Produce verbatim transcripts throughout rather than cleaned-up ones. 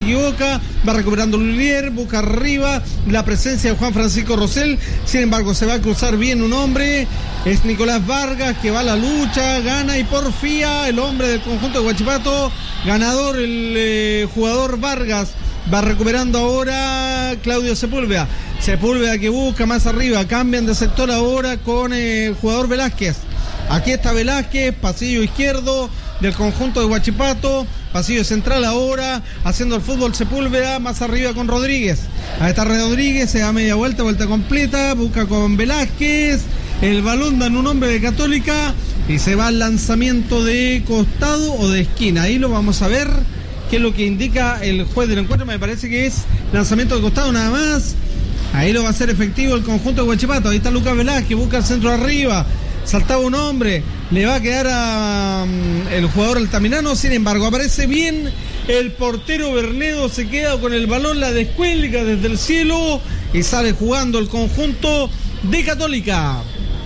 equivoca, va recuperando Lullier, busca arriba la presencia de Juan Francisco Rosell, sin embargo se va a cruzar bien un hombre, es Nicolás Vargas que va a la lucha, gana y porfía el hombre del conjunto de Huachipato, ganador el eh, jugador Vargas, va recuperando ahora Claudio Sepúlveda, Sepúlveda que busca más arriba, cambian de sector ahora con eh, el jugador Velázquez, aquí está Velázquez, pasillo izquierdo del conjunto de Huachipato, pasillo central ahora, haciendo el fútbol Sepúlveda, más arriba con Rodríguez, ahí está Rodríguez, se da media vuelta, vuelta completa, busca con Velázquez, el balón da en un hombre de Católica, y se va al lanzamiento de costado o de esquina, ahí lo vamos a ver, qué es lo que indica el juez del encuentro, me parece que es lanzamiento de costado nada más, ahí lo va a hacer efectivo el conjunto de Huachipato, ahí está Lucas Velázquez, busca el centro arriba, saltaba un hombre, le va a quedar a um, el jugador altamirano, sin embargo aparece bien el portero Bernedo, se queda con el balón, la descuelga desde el cielo y sale jugando el conjunto de Católica.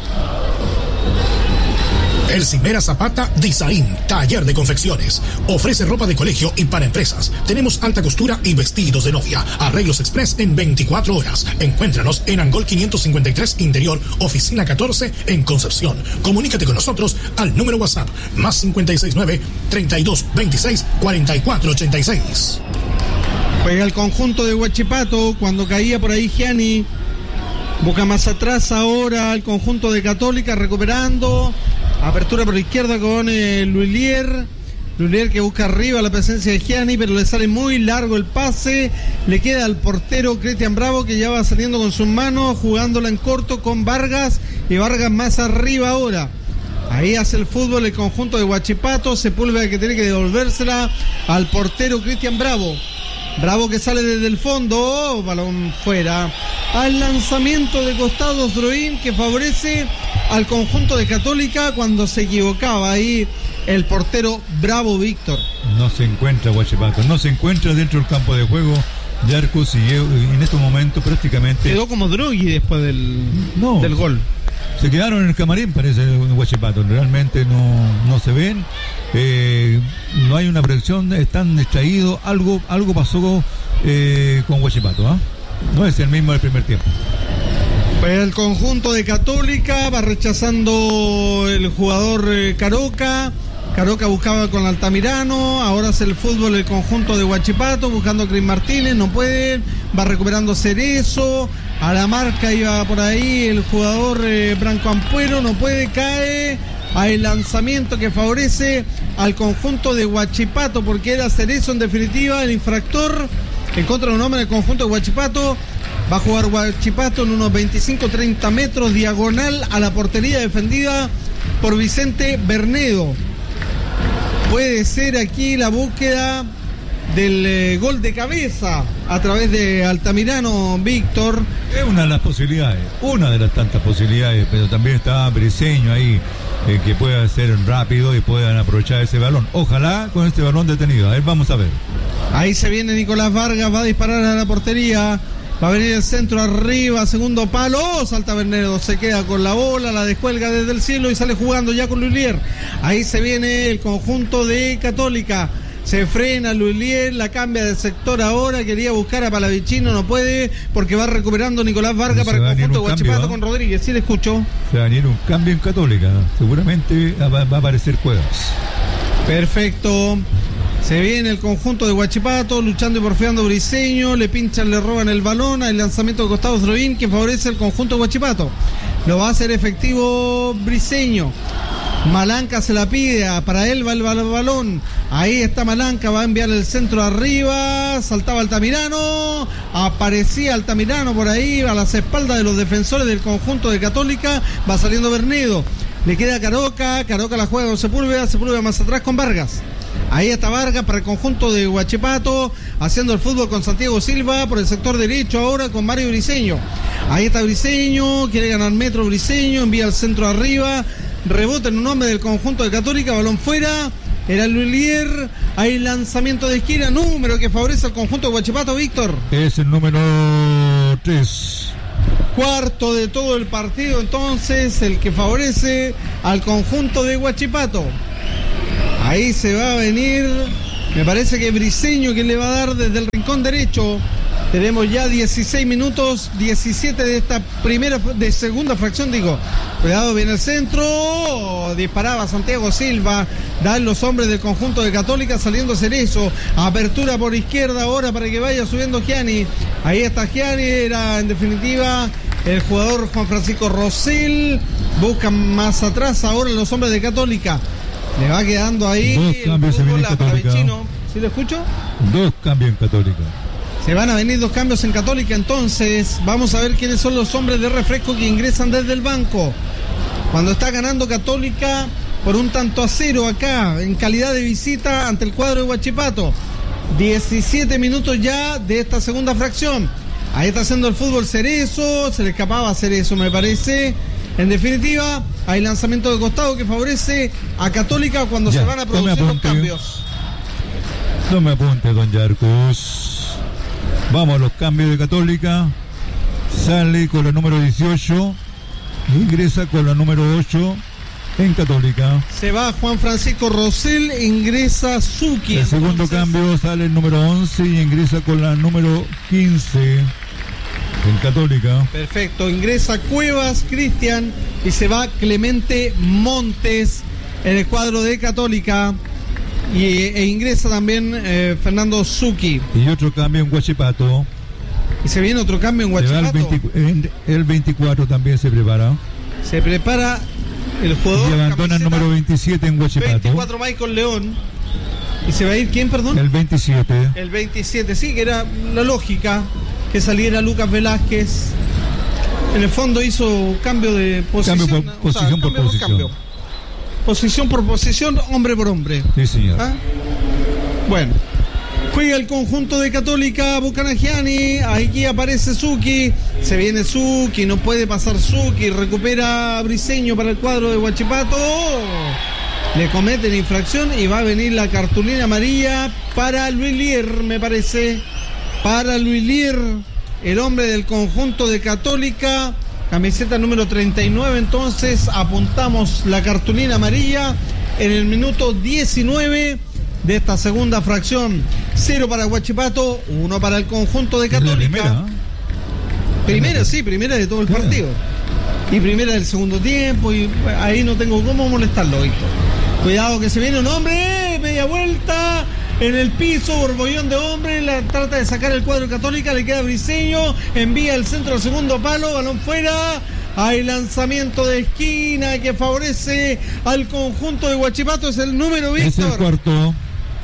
El Cimera Zapata Design, taller de confecciones. Ofrece ropa de colegio y para empresas. Tenemos alta costura y vestidos de novia. Arreglos express en veinticuatro horas. Encuéntranos en Angol quinientos cincuenta y tres Interior, oficina catorce en Concepción. Comunícate con nosotros al número WhatsApp más cincuenta y seis nueve, treinta y dos, veintiséis, cuarenta y cuatro ochenta y seis. Juega el conjunto de Huachipato cuando caía por ahí Gianni. Busca más atrás ahora el conjunto de Católica recuperando. Apertura por la izquierda con eh, Lullier. Lullier que busca arriba la presencia de Gianni, pero le sale muy largo el pase. Le queda al portero Cristian Bravo que ya va saliendo con sus manos, jugándola en corto con Vargas. Y Vargas más arriba ahora. Ahí hace el fútbol el conjunto de Huachipato. Sepúlveda que tiene que devolvérsela al portero Cristian Bravo. Bravo que sale desde el fondo, oh, balón fuera. Al lanzamiento de costado Droin que favorece al conjunto de Católica cuando se equivocaba ahí el portero Bravo Víctor. No se encuentra Huachipato, no se encuentra dentro del campo de juego de Arcos y en estos momentos prácticamente... Quedó como Drogui después del, no, del gol. Se quedaron en el camarín, parece, Huachipato. Realmente no, no se ven. Eh, no hay una proyección, están distraídos. Algo, algo pasó eh, con Huachipato, ¿eh? No es el mismo del primer tiempo. Pues el conjunto de Católica va rechazando el jugador eh, Caroca. Caroca buscaba con Altamirano, ahora hace el fútbol el conjunto de Huachipato, buscando a Cris Martínez, no puede, va recuperando Cerezo, a la marca iba por ahí el jugador eh, Branco Ampuero, no puede, cae, hay lanzamiento que favorece al conjunto de Huachipato, porque era Cerezo en definitiva, el infractor, en contra de un hombre del conjunto de Huachipato. Va a jugar Huachipato en unos veinticinco treinta metros, diagonal a la portería defendida por Vicente Bernedo. Puede ser aquí la búsqueda del eh, gol de cabeza a través de Altamirano, Víctor. Es una de las posibilidades, una de las tantas posibilidades, pero también está Briceño ahí, eh, que pueda ser rápido y puedan aprovechar ese balón. Ojalá con este balón detenido, a ver, vamos a ver. Ahí se viene Nicolás Vargas, va a disparar a la portería. Va a venir el centro arriba, segundo palo, oh, salta Bernedo, se queda con la bola, la descuelga desde el cielo y sale jugando ya con Lullier. Ahí se viene el conjunto de Católica, se frena Lullier, la cambia de sector ahora, quería buscar a Palavicino, no puede, porque va recuperando Nicolás Vargas para el conjunto de Huachipato con Rodríguez, sí le escucho. Se va a venir un cambio en Católica, seguramente va, va a aparecer Cuevas. Perfecto. Se viene el conjunto de Huachipato, luchando y porfiando Briceño, le pinchan, le roban el balón, el lanzamiento de costado Droin que favorece el conjunto de Huachipato. Lo va a hacer efectivo Briceño. Malanca se la pide, para él va el balón. Ahí está Malanca, va a enviar el centro arriba, saltaba Altamirano, aparecía Altamirano por ahí, a las espaldas de los defensores del conjunto de Católica, va saliendo Bernedo. Le queda Caroca, Caroca la juega con Sepúlveda, Sepúlveda más atrás con Vargas. Ahí está Vargas para el conjunto de Huachipato, haciendo el fútbol con Santiago Silva por el sector derecho ahora con Mario Briceño. Ahí está Briceño, quiere ganar metro Briceño, envía al centro arriba, rebota en un hombre del conjunto de Católica, balón fuera, era Lullier, hay lanzamiento de esquina, número que favorece al conjunto de Huachipato, Víctor. Es el número tres. Cuarto de todo el partido entonces, el que favorece al conjunto de Huachipato. Ahí se va a venir Me parece que Briseño que le va a dar desde el rincón derecho. Tenemos ya dieciséis minutos, diecisiete de esta primera, de segunda fracción, digo. Cuidado, viene el centro. Disparaba Santiago Silva. Dan los hombres del conjunto de Católica saliendo Cerezo. Apertura por izquierda ahora para que vaya subiendo Gianni. Ahí está Gianni, era en definitiva el jugador Juan Francisco Rosell. Buscan más atrás ahora los hombres de Católica. Le va quedando ahí Dos el cambios se vienen Católica. ¿Sí lo escucho? Dos cambios en Católica. Se van a venir dos cambios en Católica, entonces vamos a ver quiénes son los hombres de refresco que ingresan desde el banco. Cuando está ganando Católica por un tanto a cero acá, en calidad de visita ante el cuadro de Huachipato. diecisiete minutos ya de esta segunda fracción. Ahí está haciendo el fútbol Cerezo, se le escapaba a Cerezo, me parece. En definitiva, hay lanzamiento de costado que favorece a Católica cuando ya, se van a producir los cambios. No me apunte, don Yarcos. Vamos a los cambios de Católica. Sale con la número dieciocho. Ingresa con la número ocho en Católica. Se va Juan Francisco Rosell, ingresa Zucchi. El entonces... segundo cambio sale el número once y ingresa con la número quince. En Católica. Perfecto, ingresa Cuevas, Cristian, y se va Clemente Montes en el cuadro de Católica. Y, e ingresa también eh, Fernando Zucchi. Y otro cambio en Huachipato. Y se viene otro cambio en Huachipato. El, veinte, en, el veinticuatro también se prepara. Se prepara el jugador. Y abandona el número veintisiete en Huachipato. veinticuatro Michael León. ¿Y se va a ir quién, perdón? El veintisiete. El veintisiete, sí, que era la lógica. Que saliera Lucas Velázquez. En el fondo hizo cambio de posición. Cambio por, posición, sea, por posición. Por cambio. Posición por posición, hombre por hombre. Sí, señor. ¿Ah? Bueno. Juega el conjunto de Católica, Bucanagiani. Aquí aparece Zucchi. Se viene Zucchi, no puede pasar Zucchi. Recupera Briseño para el cuadro de Huachipato. Le cometen infracción y va a venir la cartulina amarilla para Luis Lier, me parece. Para Luis Lier, el hombre del conjunto de Católica, camiseta número treinta y nueve, entonces apuntamos la cartulina amarilla en el minuto diecinueve de esta segunda fracción. Cero para Huachipato, uno para el conjunto de Católica. Primera, primera, sí, primera de todo el claro. partido. Y primera del segundo tiempo, y ahí no tengo cómo molestarlo, Víctor. Cuidado que se viene un hombre, media vuelta. En el piso, borbollón de hombre, la trata de sacar el cuadro Católica, le queda Briseño, envía el centro al segundo palo, balón fuera. Hay lanzamiento de esquina que favorece al conjunto de Huachipato, es el número, Víctor. Es el cuarto.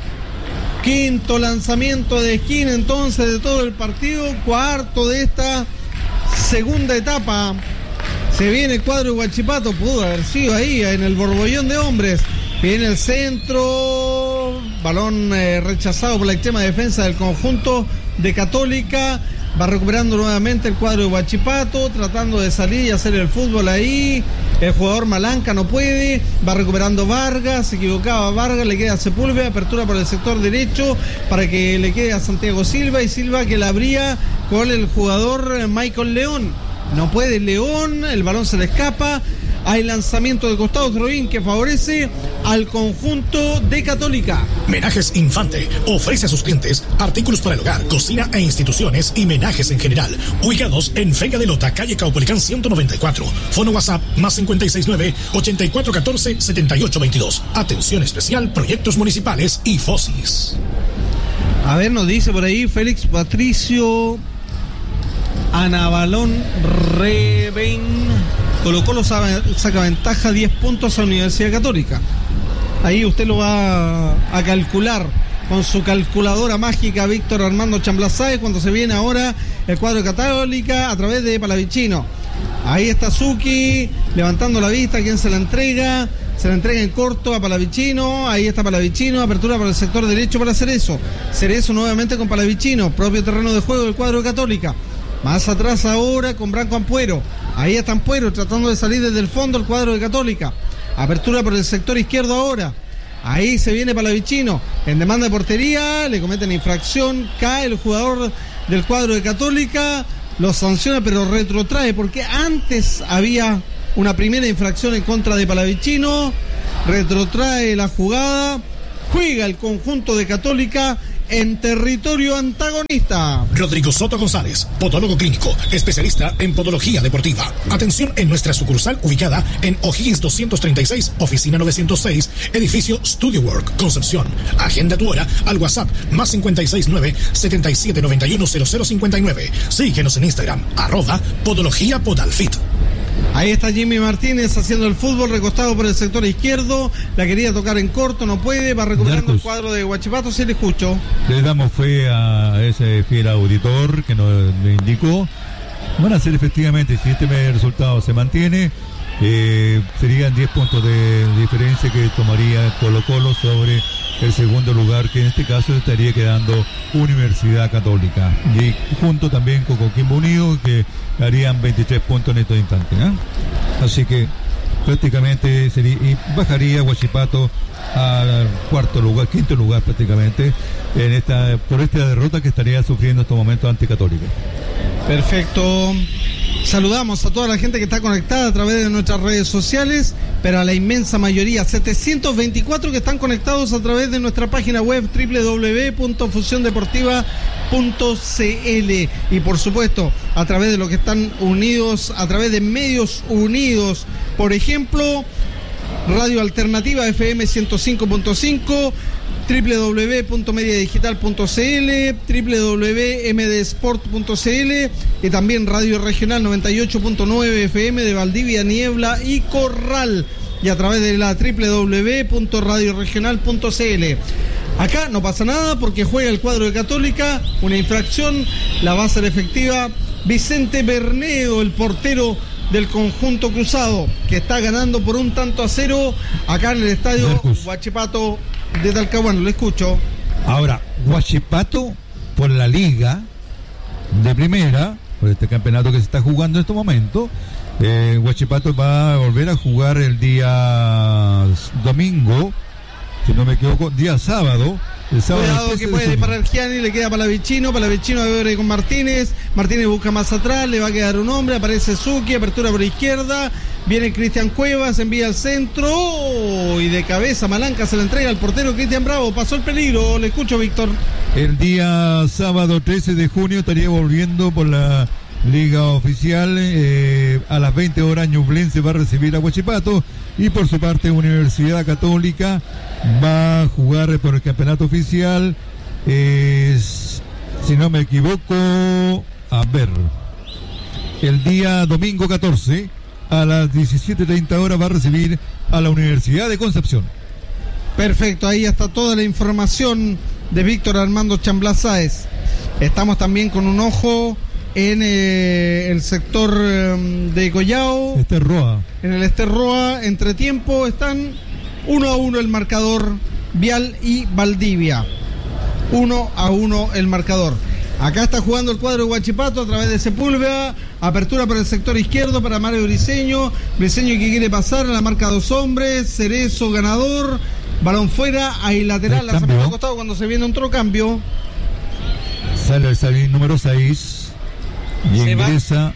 Quinto lanzamiento de esquina entonces de todo el partido, cuarto de esta segunda etapa. Se viene el cuadro de Huachipato, pudo haber sido ahí en el borbollón de hombres. Viene el centro, balón eh, rechazado por la extrema defensa del conjunto de Católica. Va recuperando nuevamente el cuadro de Huachipato, tratando de salir y hacer el fútbol ahí. El jugador Malanca no puede, va recuperando Vargas, se equivocaba Vargas, le queda Sepúlveda, apertura por el sector derecho para que le quede a Santiago Silva, y Silva que la abría con el jugador Michael León. No puede León, el balón se le escapa. Hay lanzamiento de costado, Robin, que favorece al conjunto de Católica. Menajes Infante ofrece a sus clientes artículos para el hogar, cocina e instituciones y menajes en general. Ubicados en Vega de Lota, calle Caupolicán ciento noventa y cuatro. Fono WhatsApp más cinco seis nueve, ocho cuatro uno cuatro, siete ocho dos dos. Atención especial, proyectos municipales y FOSIS. A ver, nos dice por ahí Félix Patricio Anabalón Reben. Colo Colo saca ventaja diez puntos a Universidad Católica. Ahí usted lo va a calcular con su calculadora mágica, Víctor Armando Chamblazáez, cuando se viene ahora el cuadro de Católica a través de Palavicino. Ahí está Zucchi levantando la vista, ¿a quién se la entrega? Se la entrega en corto a Palavicino. Ahí está Palavicino, apertura por el sector derecho para Cerezo. Cerezo nuevamente con Palavicino, propio terreno de juego del cuadro de Católica. Más atrás ahora con Branco Ampuero. Ahí está Ampuero tratando de salir desde el fondo el cuadro de Católica. Apertura por el sector izquierdo ahora. Ahí se viene Palavicino en demanda de portería. Le cometen infracción. Cae el jugador del cuadro de Católica. Lo sanciona pero retrotrae porque antes había una primera infracción en contra de Palavicino. Retrotrae la jugada. juega el conjunto de Católica en territorio antagonista. Rodrigo Soto González, podólogo clínico, especialista en podología deportiva. Atención en nuestra sucursal ubicada en O'Higgins doscientos treinta y seis, oficina novecientos seis, edificio Studio Work, Concepción. Agenda tu hora al WhatsApp más cinco seis nueve, siete siete nueve uno, cero cero cinco nueve. Síguenos en Instagram, arroba podología podalfit. Ahí está Jimmy Martínez haciendo el fútbol, recostado por el sector izquierdo. La quería tocar en corto, no puede. Va recuperando Marcos, el cuadro de Huachipato. Sí, le escucho. Le damos fe a ese fiel auditor que nos indicó. Van a ser efectivamente, si este resultado se mantiene, eh, serían diez puntos de diferencia que tomaría Colo Colo sobre el segundo lugar, que en este caso estaría quedando Universidad Católica. Y junto también con Coquimbo Unido, que harían veintitrés puntos en estos instantes, ¿eh? Así que prácticamente sería, y bajaría Huachipato al cuarto lugar, quinto lugar prácticamente, en esta por esta derrota que estaría sufriendo en estos momentos ante Católica. Perfecto. Saludamos a toda la gente que está conectada a través de nuestras redes sociales, pero a la inmensa mayoría, setecientos veinticuatro que están conectados a través de nuestra página web doble u doble u doble u punto fusión deportiva punto c l, y por supuesto a través de los que están unidos, a través de medios unidos, por ejemplo Radio Alternativa F M ciento cinco punto cinco, doble u doble u doble u punto media digital punto c l, doble u doble u doble u punto m d sport punto c l, y también Radio Regional noventa y ocho punto nueve F M de Valdivia, Niebla y Corral, y a través de la doble u doble u doble u punto radio regional punto c l. Acá no pasa nada porque juega el cuadro de Católica, una infracción, la va a ser efectiva Vicente Bernedo, el portero del conjunto cruzado, que está ganando por un tanto a cero acá en el estadio Marcos. Huachipato de Talcahuano. Lo escucho. Ahora, Huachipato por la liga de primera, por este campeonato que se está jugando en este momento, eh, Huachipato va a volver a jugar el día domingo, si no me equivoco, día sábado. El sábado Cuidado que puede disparar Gianni, le queda Palavicino, Palavicino abre con Martínez, Martínez busca más atrás, le va a quedar un hombre, aparece Zucchi, apertura por izquierda, viene Cristian Cuevas, envía al centro, y de cabeza Malanca se la entrega al portero Cristian Bravo, pasó el peligro, le escucho, Víctor. El día sábado trece de junio estaría volviendo por la Liga Oficial, eh, a las veinte horas Ñublense va a recibir a Huachipato, y por su parte Universidad Católica va a jugar por el campeonato oficial, eh, si no me equivoco, a ver, el día domingo catorce a las diecisiete treinta horas va a recibir a la Universidad de Concepción. Perfecto, ahí está toda la información de Víctor Armando Chamblá Sáez. Estamos también con un ojo en eh, el sector eh, de Collao, Esterroa. En el Esterroa, entre tiempo están uno a uno el marcador, Vial y Valdivia. uno a uno el marcador. Acá está jugando el cuadro de Huachipato a través de Sepúlveda. Apertura para el sector izquierdo para Mario Briceño. Briceño que quiere pasar a la marca dos hombres. Cerezo ganador. Balón fuera. Ahí lateral. Lanzamiento al costado cuando se viene otro cambio. Sale el salín número seis. Y se ingresa va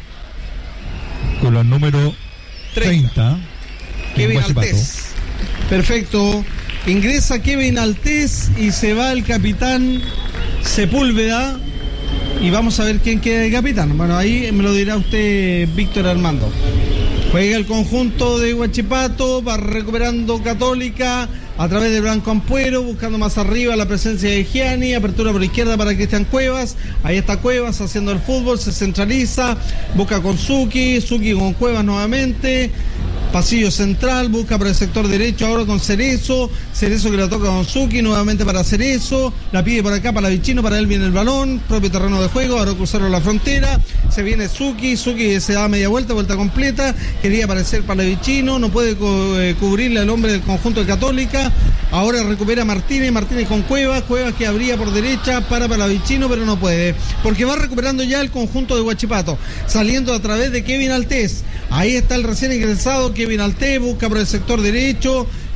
con el número treinta. Kevin Altés. Perfecto. Ingresa Kevin Altés y se va el capitán Sepúlveda. Y vamos a ver quién queda de capitán. Bueno, ahí me lo dirá usted, Víctor Armando. Juega el conjunto de Huachipato, va recuperando Católica a través de Blanco Ampuero, buscando más arriba la presencia de Gianni, apertura por izquierda para Cristian Cuevas, ahí está Cuevas haciendo el fútbol, se centraliza, busca con Zucchi, Zucchi con Cuevas nuevamente, pasillo central, busca por el sector derecho ahora con Cerezo, Cerezo que la toca con Zucchi, nuevamente para Cerezo, la pide por acá para Vicino, para él viene el balón, propio terreno de juego, ahora cruzaron la frontera, se viene Zucchi, Zucchi se da media vuelta, vuelta completa, quería aparecer para Vicino, no puede cu- eh, cubrirle al hombre del conjunto de Católica, ahora recupera Martínez, Martínez con Cuevas, Cuevas que abría por derecha para Palavicino, pero no puede, porque va recuperando ya el conjunto de Huachipato, saliendo a través de Kevin Altés, ahí está el recién ingresado Kevin Altés, busca por el sector derecho,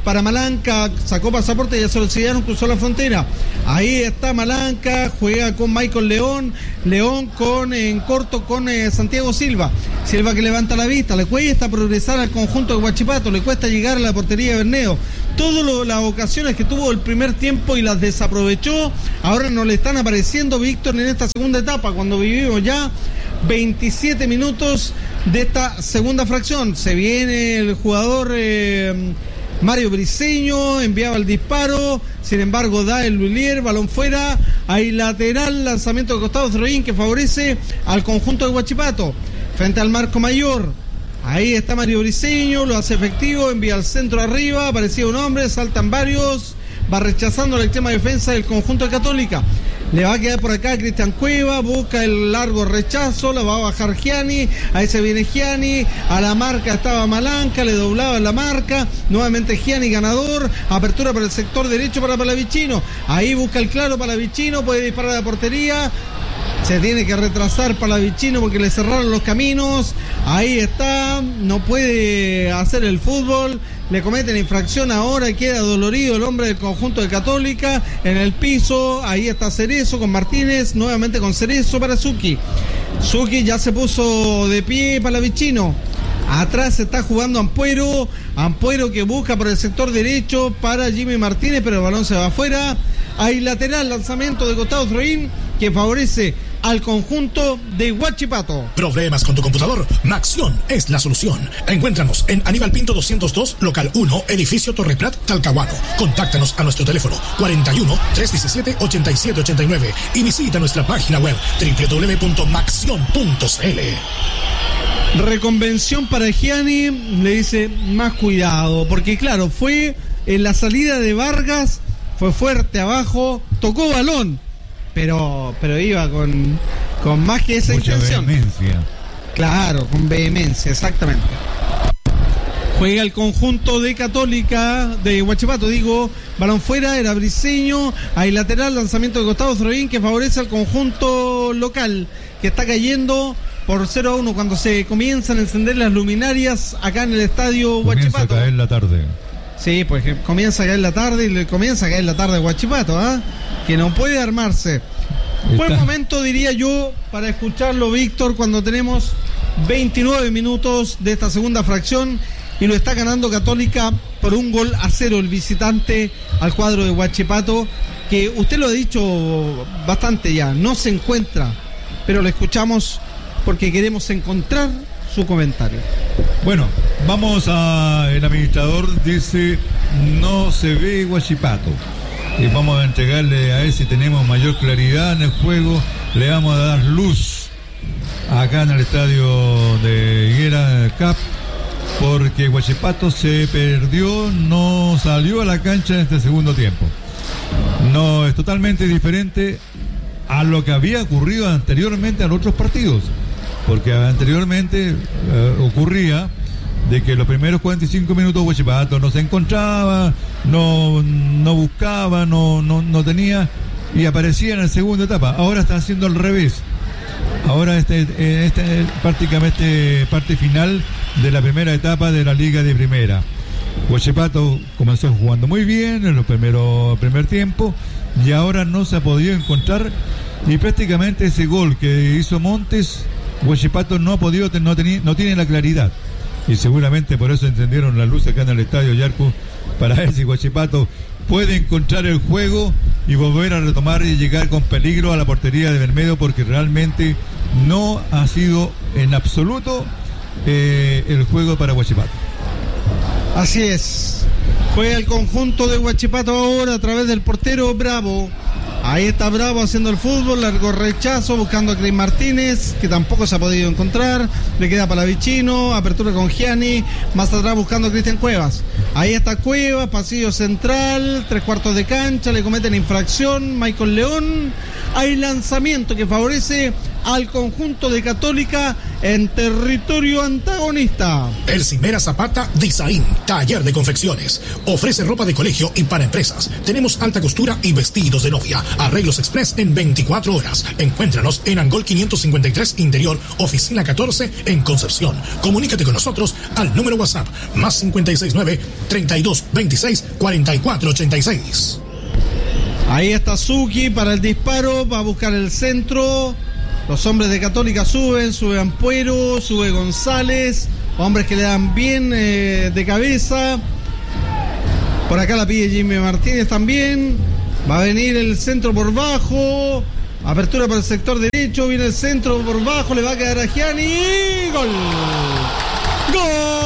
para Malanca, sacó pasaporte y ya se lo sellaron, cruzó la frontera. Ahí está Malanca, juega con Michael León, León con en corto con eh, Santiago Silva. Silva que levanta la vista, le cuesta progresar al conjunto de Huachipato, le cuesta llegar a la portería de Bermeo. Todas las ocasiones que tuvo el primer tiempo y las desaprovechó, ahora no le están apareciendo, Víctor, en esta segunda etapa, cuando vivimos ya veintisiete minutos de esta segunda fracción. Se viene el jugador eh, Mario Briceño, enviaba el disparo, sin embargo da el Lullier, balón fuera, hay lateral, lanzamiento de costado Throín que favorece al conjunto de Huachipato, frente al marco mayor. Ahí está Mario Briceño, lo hace efectivo, envía al centro arriba, aparecía un hombre, saltan varios, va rechazando la extrema defensa del conjunto de Católica. Le va a quedar por acá Cristian Cueva, busca el largo rechazo, la va a bajar Gianni, ahí se viene Gianni, a la marca estaba Malanca, le doblaba la marca, nuevamente Gianni ganador, apertura por el sector derecho para Palavicino, ahí busca el claro Palavicino, puede disparar a la portería, se tiene que retrasar Palavicino porque le cerraron los caminos, ahí está, no puede hacer el fútbol, le cometen infracción ahora, queda dolorido el hombre del conjunto de Católica en el piso, ahí está Cerezo con Martínez, nuevamente con Cerezo para Zucchi. Zucchi ya se puso de pie Palavicino. Atrás está jugando Ampuero, Ampuero que busca por el sector derecho para Jimmy Martínez, pero el balón se va afuera. Hay lateral, lanzamiento de costado Throín que favorece al conjunto de Huachipato. ¿Problemas con tu computador? Maxión es la solución. Encuéntranos en Aníbal Pinto doscientos dos, local uno, edificio Torreplat, Talcahuano. Contáctanos a nuestro teléfono cuarenta y uno, trescientos diecisiete, ochenta y siete ochenta y nueve y visita nuestra página web doble u doble u doble u punto maxión punto c l. Reconvención para Gianni, le dice más cuidado, porque claro, fue en la salida de Vargas, fue fuerte abajo, tocó balón, pero pero iba con, con más que esa mucha intención. Vehemencia. Claro, con vehemencia, exactamente. Juega el conjunto de Católica, de Huachipato, digo, balón fuera, era Briceño, hay lateral, lanzamiento de costado Throín que favorece al conjunto local, que está cayendo por cero a uno cuando se comienzan a encender las luminarias acá en el estadio Huachipato. Comienza a caer la tarde. Sí, pues que comienza a caer la tarde y le comienza a caer la tarde Huachipato, ¿ah? ¿eh? Que no puede armarse. Está. Buen momento, diría yo, para escucharlo, Víctor, cuando tenemos veintinueve minutos de esta segunda fracción y lo está ganando Católica por un gol a cero el visitante al cuadro de Huachipato, que usted lo ha dicho bastante ya, no se encuentra, pero lo escuchamos porque queremos encontrar su comentario. Bueno, vamos a... El administrador dice, no se ve Huachipato. Y vamos a entregarle a él, si tenemos mayor claridad en el juego, le vamos a dar luz acá en el estadio de Higuera Cap, porque Huachipato se perdió, no salió a la cancha en este segundo tiempo. No, es totalmente diferente a lo que había ocurrido anteriormente a los otros partidos, porque anteriormente eh, ocurría de que los primeros cuarenta y cinco minutos Huachipato no se encontraba, no, no buscaba, no, no, no tenía, y aparecía en la segunda etapa. Ahora está haciendo al revés. Ahora este, este es prácticamente parte final de la primera etapa de la Liga de Primera. Huachipato comenzó jugando muy bien en los primeros primer tiempo y ahora no se ha podido encontrar, y prácticamente ese gol que hizo Montes, Huachipato no ha podido, no, teni, no tiene la claridad, y seguramente por eso encendieron la luz acá en el estadio Yarcu, para ver si Huachipato puede encontrar el juego y volver a retomar y llegar con peligro a la portería de Bermejo, porque realmente no ha sido en absoluto eh, el juego para Huachipato. Así es, juega el conjunto de Huachipato ahora a través del portero Bravo. Ahí está Bravo haciendo el fútbol, largo rechazo, buscando a Cris Martínez, que tampoco se ha podido encontrar, le queda Palavicino, apertura con Gianni, más atrás buscando a Cristian Cuevas. Ahí está Cuevas, pasillo central, tres cuartos de cancha, le cometen infracción, Michael León, hay lanzamiento que favorece al conjunto de Católica en territorio antagonista. El Cimera Zapata Design, taller de confecciones. Ofrece ropa de colegio y para empresas. Tenemos alta costura y vestidos de novia. Arreglos express en veinticuatro horas. Encuéntranos en Angol quinientos cincuenta y tres Interior, oficina catorce en Concepción. Comunícate con nosotros al número WhatsApp más cincuenta y seis nueve, treinta y dos, veintiséis, cuarenta y cuatro ochenta y seis. Ahí está Suki para el disparo, va a buscar el centro. Los hombres de Católica suben, sube Ampuero, sube González, hombres que le dan bien eh, de cabeza. Por acá la pide Jimmy Martínez también. Va a venir el centro por bajo. Apertura para el sector derecho, viene el centro por bajo, le va a quedar a Gianni. ¡Gol! ¡Gol!